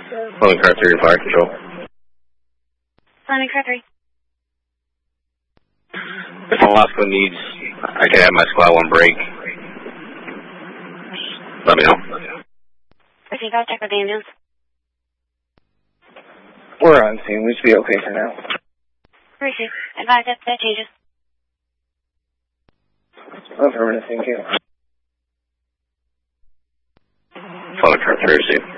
Flying car 3 to fire control. Flying car 3. If Alaska needs, I can have my squad 1 break. Let me know. Receive, I'll check with the ambulance. We're on scene. We should be okay for now. Receive. Advise if that changes. Affirmative, thank you. Flying car 3, receive.